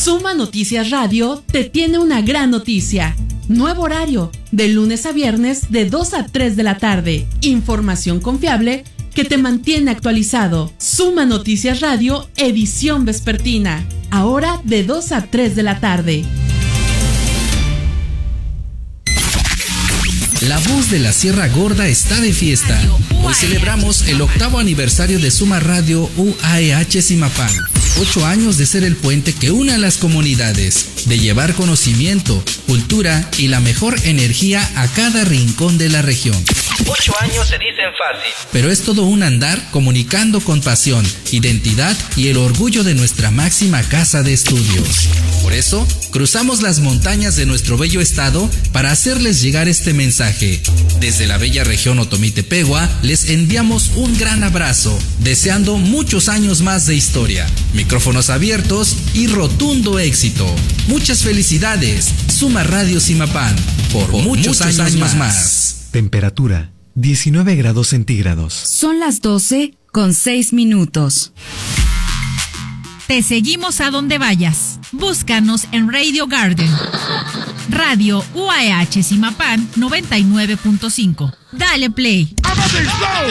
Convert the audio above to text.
Suma Noticias Radio te tiene una gran noticia. Nuevo horario, de lunes a viernes de 2 a 3 de la tarde. Información confiable que te mantiene actualizado. Suma Noticias Radio, edición vespertina. Ahora de 2 a 3 de la tarde. La voz de la Sierra Gorda está de fiesta. Hoy celebramos el 8º aniversario de Suma Radio UAEH Zimapán. 8 años de ser el puente que une a las comunidades, de llevar conocimiento, cultura y la mejor energía a cada rincón de la región. 8 años se dicen fácil, pero es todo un andar comunicando con pasión, identidad y el orgullo de nuestra máxima casa de estudios. Por eso, cruzamos las montañas de nuestro bello estado para hacerles llegar este mensaje. Desde la bella región Otomitepegua, les enviamos un gran abrazo, deseando muchos años más de historia, micrófonos abiertos y rotundo éxito. Muchas felicidades, Suma Radio Zimapán, por muchos años más. Temperatura 19 grados centígrados. Son las 12:06. Te seguimos a donde vayas. Búscanos en Radio Garden. Radio UAEH Zimapán 99.5. Dale play.